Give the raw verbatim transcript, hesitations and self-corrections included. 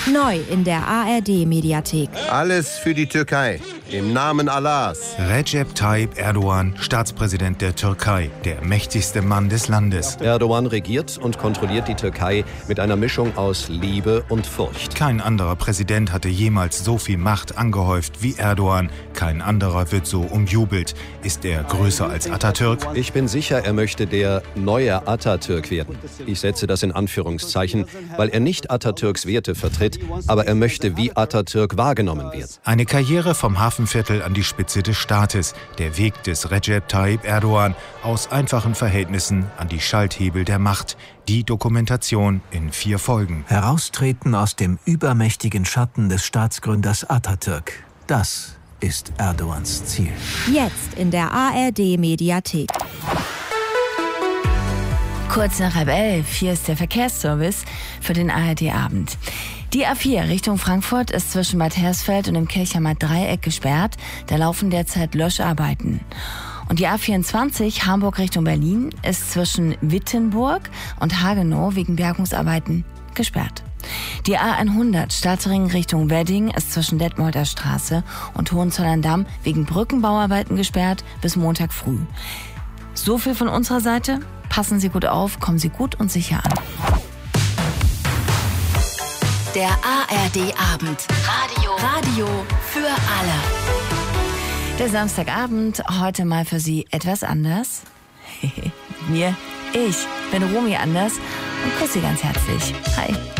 Neu in der A R D-Mediathek. Alles für die Türkei. Im Namen Allahs. Recep Tayyip Erdoğan, Staatspräsident der Türkei, der mächtigste Mann des Landes. Erdoğan regiert und kontrolliert die Türkei mit einer Mischung aus Liebe und Furcht. Kein anderer Präsident hatte jemals so viel Macht angehäuft wie Erdoğan. Kein anderer wird so umjubelt. Ist er größer als Atatürk? Ich bin sicher, er möchte der neue Atatürk werden. Ich setze das in Anführungszeichen, weil er nicht Atatürks Werte vertritt, aber er möchte wie Atatürk wahrgenommen werden. Eine Karriere vom Hafenviertel an die Spitze des Staates. Der Weg des Recep Tayyip Erdoğan aus einfachen Verhältnissen an die Schalthebel der Macht. Die Dokumentation in vier Folgen. Heraustreten aus dem übermächtigen Schatten des Staatsgründers Atatürk. Das ist Erdogans Ziel. Jetzt in der A R D-Mediathek. Kurz nach halb elf, hier ist der Verkehrsservice für den A R D-Abend. Die A vier Richtung Frankfurt ist zwischen Bad Hersfeld und dem Kirchheimer Dreieck gesperrt. Da laufen derzeit Löscharbeiten. Und die A vierundzwanzig Hamburg Richtung Berlin ist zwischen Wittenburg und Hagenow wegen Bergungsarbeiten gesperrt. Die A hundert Stadtring Richtung Wedding ist zwischen Detmolder Straße und Hohenzollern-Damm wegen Brückenbauarbeiten gesperrt bis Montag früh. So viel von unserer Seite. Passen Sie gut auf, kommen Sie gut und sicher an. Der A R D-Abend. Radio. Radio für alle. Der Samstagabend, heute mal für Sie etwas anders. Mir, ich bin Romy Anders und grüße Sie ganz herzlich. Hi.